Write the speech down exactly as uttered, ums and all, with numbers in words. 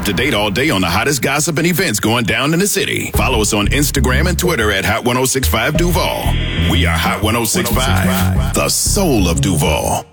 up to date all day on the hottest gossip and events going down in the city. Follow us on Instagram and Twitter at Hot ten sixty-five Duval. We are Hot ten sixty-five, the soul of Duval.